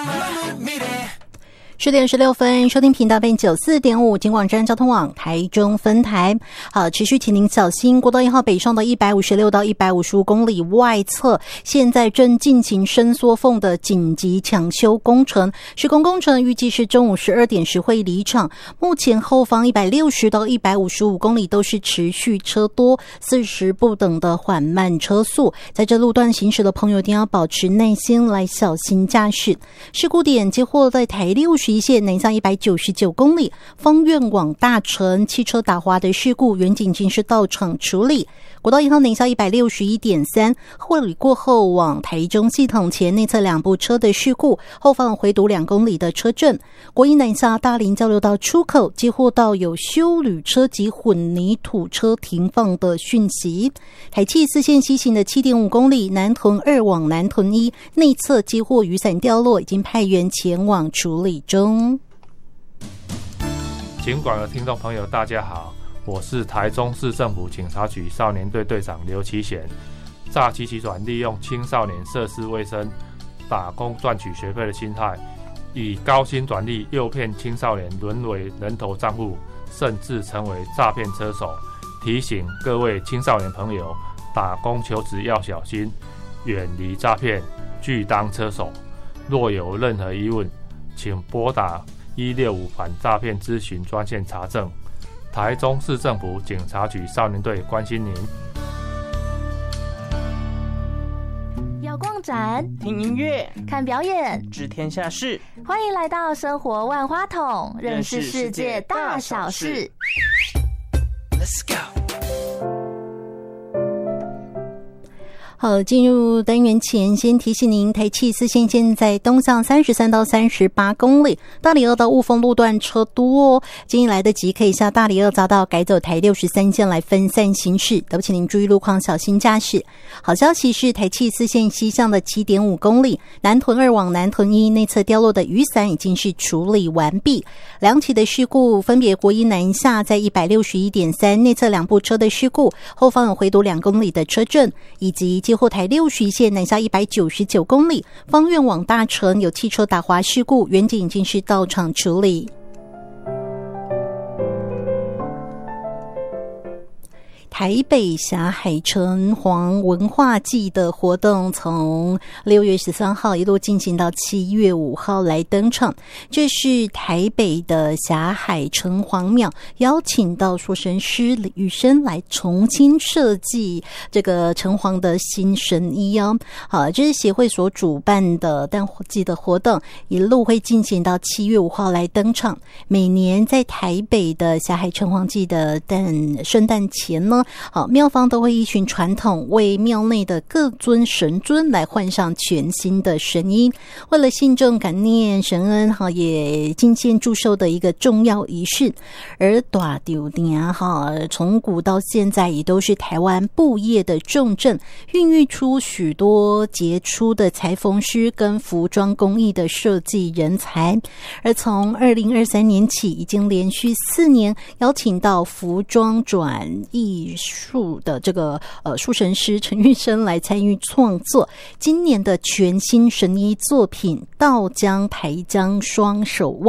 10点16分，收听频道FM 94.5警广站交通网台中分台。好，持续请您小心国道1号北上的156到155公里外侧，现在正进行伸缩缝的紧急抢修工程，施工工程预计是中午12点时会离场。目前后方160到155公里都是持续车多，40不等的缓慢车速，在这路段行驶的朋友一定要保持耐心来小心驾驶。事故点接获在台61线南向199公里方院往大城汽车打滑的事故，远警经是到场处理。国道1号南向161.3后里过后往台中系统前内侧两部车的事故，后方回堵2公里的车阵。国一南下大林交流道出口接获到有休旅车及混凝土车停放的讯息。台汽4线西行的 7.5 公里南屯2往南屯1内侧接获雨伞掉落，已经派员前往处理中。 警广的听众朋友大家好，我是台中市政府警察局少年队队长刘其贤。诈欺集团利用青少年涉世未深、打工赚取学费的心态，以高薪转利诱骗青少年沦为人头账户，甚至成为诈骗车手。提醒各位青少年朋友，打工求职要小心，远离诈骗，拒当车手。若有任何疑问，请拨打165反诈骗咨询专线查证。台中市政府警察局少年队关心您。 要逛展、 听音乐、 看表演、 知天下事， 欢迎来到生活万花筒，认识世界大小事。 Let's go。 好，进入单元前先提醒您，台汽4线现在东向33到38公里，大里2到雾峰路段车多哦，建议来得及可以下大里2匝道改走台63线来分散行驶，对不起您注意路况，小心驾驶。好消息是台汽4线西向的 7.5 公里南屯2往南屯1内侧掉落的雨伞已经是处理完毕。两起的事故分别国一南下在 161.3 内侧两部车的事故，后方有回堵2公里的车阵，以及接获台61线南下199公里方院往大城有汽车打滑事故，远警已经是到场处理。台北霞海城隍文化季的活动从6月13号一路进行到7月5号来登场。这是台北的霞海城隍庙邀请到说神师李玉生来重新设计这个城隍的新神衣哦。好，这是协会所主办的淡季的活动，一路会进行到7月5号来登场。每年在台北的霞海城隍祭的圣诞前呢，好，庙方都会依循传统，为庙内的各尊神尊来换上全新的神衣，为了信众感念神恩，好，也敬献祝寿的一个重要仪式。而大丢店从古到现在也都是台湾布业的重镇，孕育出许多杰出的裁缝师跟服装工艺的设计人才。而从2023年起，已经连续4年邀请到服装转艺术的这个书神师陈玉生来参与创作。今年的全新神医作品《道江台江双手望》